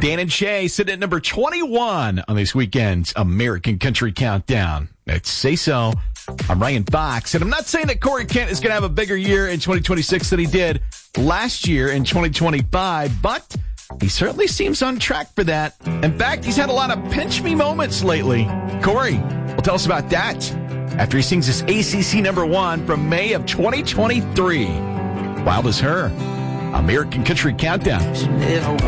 Dan and Shay sit at number 21 on this weekend's American Country Countdown. Let's say so. I'm Ryan Fox, and I'm not saying that Corey Kent is going to have a bigger year in 2026 than he did last year in 2025, but he certainly seems on track for that. In fact, he's had a lot of pinch me moments lately. Corey will tell us about that after he sings his ACC number 1 from May of 2023. Wild as Her, American Country Countdown.